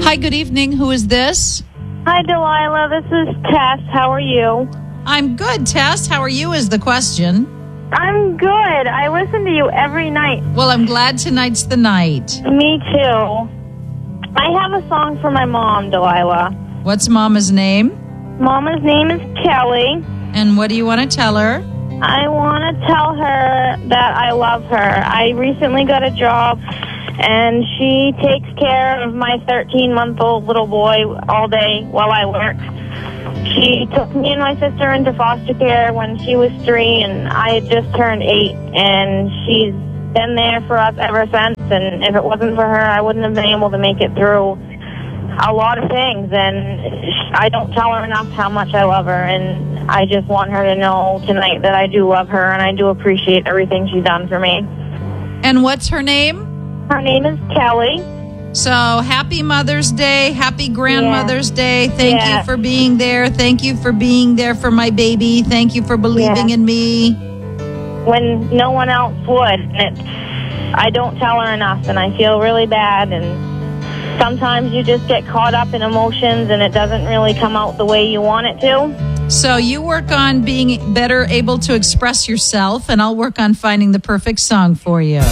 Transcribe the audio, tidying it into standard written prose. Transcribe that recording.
Hi, good evening. Who is this? Hi, Delilah. This is Tess. How are you? I'm good, Tess. How are you is the question. I'm good. I listen to you every night. Well, I'm glad tonight's the night. Me too. I have a song for my mom, Delilah. What's Mama's name? Mama's name is Kelly. And what do you want to tell her? I want to tell her that I love her. I recently got a job, and she takes care of my 13-month-old little boy all day while I work. She took me and my sister into foster care when she was 3, and I had just turned 8, and she's been there for us ever since. And if it wasn't for her, I wouldn't have been able to make it through a lot of things. And I don't tell her enough how much I love her, and I just want her to know tonight that I do love her, and I do appreciate everything she's done for me. And what's her name? Her name is Kelly. So happy Mother's Day. Happy Grandmother's Day. Thank you for being there. Thank you for being there for my baby. Thank you for believing in me. When no one else would. And I don't tell her enough, and I feel really bad. And sometimes you just get caught up in emotions, and it doesn't really come out the way you want it to. So you work on being better able to express yourself, and I'll work on finding the perfect song for you.